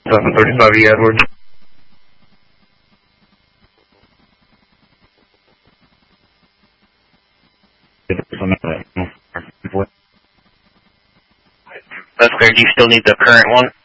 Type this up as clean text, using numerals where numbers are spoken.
735 Edwards. That's clear. Do you still need the current one?